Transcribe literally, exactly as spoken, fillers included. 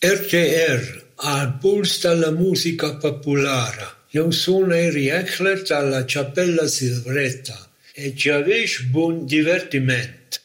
R T R, al puls della musica popolare. Io sono Eri Echler dalla Cappella Silvretta e ci avessi buon divertimento.